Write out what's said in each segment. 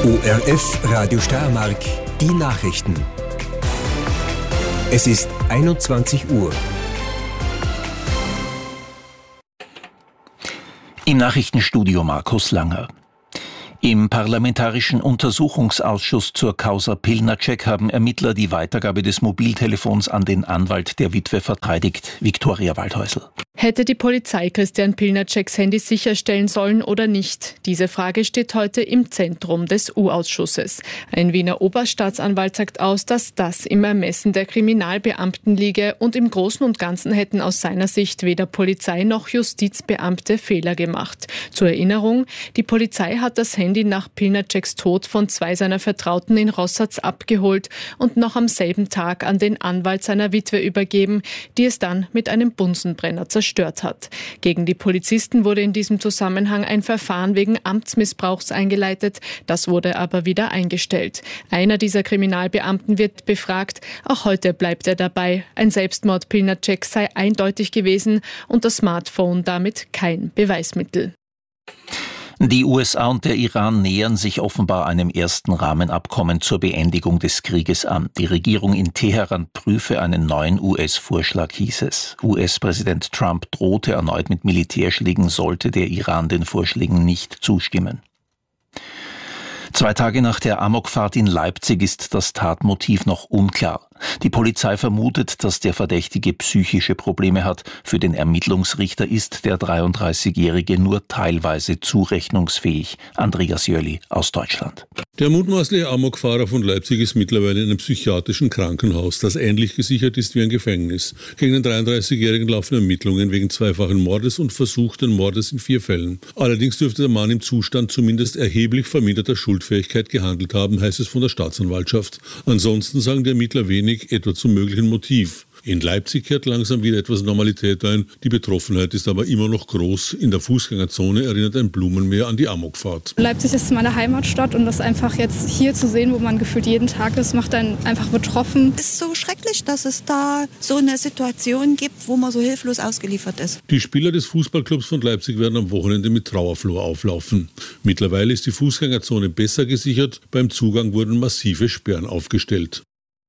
ORF Radio Steiermark, die Nachrichten. Es ist 21 Uhr. Im Nachrichtenstudio Markus Langer. Im Parlamentarischen Untersuchungsausschuss zur Causa Pilnacek haben Ermittler die Weitergabe des Mobiltelefons an den Anwalt der Witwe verteidigt, Viktoria Waldhäusl. Hätte die Polizei Christian Pilnaceks Handy sicherstellen sollen oder nicht? Diese Frage steht heute im Zentrum des U-Ausschusses. Ein Wiener Oberstaatsanwalt sagt aus, dass das im Ermessen der Kriminalbeamten liege und im Großen und Ganzen hätten aus seiner Sicht weder Polizei noch Justizbeamte Fehler gemacht. Zur Erinnerung, die Polizei hat das Handy nach Pilnaceks Tod von 2 seiner Vertrauten in Rossatz abgeholt und noch am selben Tag an den Anwalt seiner Witwe übergeben, die es dann mit einem Bunsenbrenner zerstört hat. Gegen die Polizisten wurde in diesem Zusammenhang ein Verfahren wegen Amtsmissbrauchs eingeleitet, das wurde aber wieder eingestellt. Einer dieser Kriminalbeamten wird befragt, auch heute bleibt er dabei. Ein Selbstmord Pilnaceks sei eindeutig gewesen und das Smartphone damit kein Beweismittel. Die USA und der Iran nähern sich offenbar einem ersten Rahmenabkommen zur Beendigung des Krieges an. Die Regierung in Teheran prüfe einen neuen US-Vorschlag, hieß es. US-Präsident Trump drohte erneut mit Militärschlägen, sollte der Iran den Vorschlägen nicht zustimmen. 2 Tage nach der Amokfahrt in Leipzig ist das Tatmotiv noch unklar. Die Polizei vermutet, dass der Verdächtige psychische Probleme hat. Für den Ermittlungsrichter ist der 33-Jährige nur teilweise zurechnungsfähig. Andreas Jöli aus Deutschland. Der mutmaßliche Amokfahrer von Leipzig ist mittlerweile in einem psychiatrischen Krankenhaus, das ähnlich gesichert ist wie ein Gefängnis. Gegen den 33-Jährigen laufen Ermittlungen wegen zweifachen Mordes und versuchten Mordes in 4 Fällen. Allerdings dürfte der Mann im Zustand zumindest erheblich verminderter Schuldfähigkeit gehandelt haben, heißt es von der Staatsanwaltschaft. Ansonsten sagen die Ermittler wenig, etwa zum möglichen Motiv. In Leipzig kehrt langsam wieder etwas Normalität ein. Die Betroffenheit ist aber immer noch groß. In der Fußgängerzone erinnert ein Blumenmeer an die Amokfahrt. Leipzig ist meine Heimatstadt und das einfach jetzt hier zu sehen, wo man gefühlt jeden Tag ist, macht einen einfach betroffen. Es ist so schrecklich, dass es da so eine Situation gibt, wo man so hilflos ausgeliefert ist. Die Spieler des Fußballclubs von Leipzig werden am Wochenende mit Trauerflor auflaufen. Mittlerweile ist die Fußgängerzone besser gesichert. Beim Zugang wurden massive Sperren aufgestellt.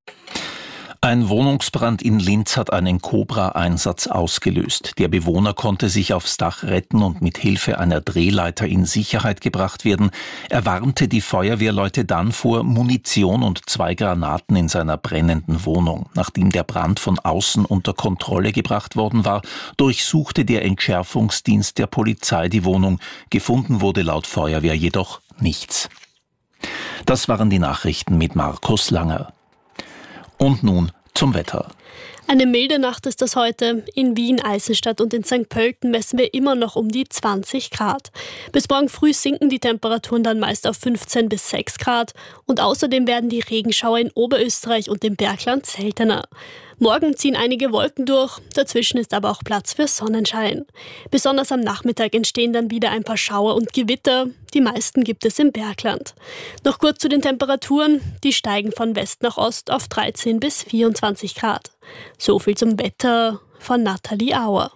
Ein Wohnungsbrand in Linz hat einen Cobra-Einsatz ausgelöst. Der Bewohner konnte sich aufs Dach retten und mit Hilfe einer Drehleiter in Sicherheit gebracht werden. Er warnte die Feuerwehrleute dann vor Munition und 2 Granaten in seiner brennenden Wohnung. Nachdem der Brand von außen unter Kontrolle gebracht worden war, durchsuchte der Entschärfungsdienst der Polizei die Wohnung. Gefunden wurde laut Feuerwehr jedoch nichts. Das waren die Nachrichten mit Markus Langer. Und nun zum Wetter. Eine milde Nacht ist das heute. In Wien, Eisenstadt und in St. Pölten messen wir immer noch um die 20 Grad. Bis morgen früh sinken die Temperaturen dann meist auf 15 bis 6 Grad. Und außerdem werden die Regenschauer in Oberösterreich und im Bergland seltener. Morgen ziehen einige Wolken durch, dazwischen ist aber auch Platz für Sonnenschein. Besonders am Nachmittag entstehen dann wieder ein paar Schauer und Gewitter. Die meisten gibt es im Bergland. Noch kurz zu den Temperaturen. Die steigen von West nach Ost auf 13 bis 24 Grad. So viel zum Wetter von Nathalie Auer.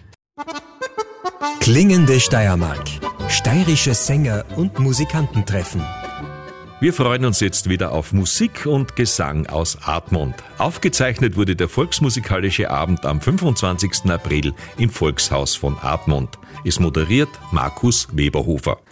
Klingende Steiermark. Steirische Sänger und Musikanten treffen. Wir freuen uns jetzt wieder auf Musik und Gesang aus Admont. Aufgezeichnet wurde der Volksmusikalische Abend am 25. April im Volkshaus von Admont. Es moderiert Markus Weberhofer.